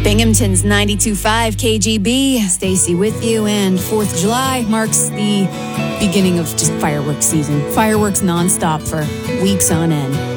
Binghamton's 92.5 KGB. Stacy with you, and 4th of July marks the beginning of just fireworks season. Fireworks nonstop for weeks on end.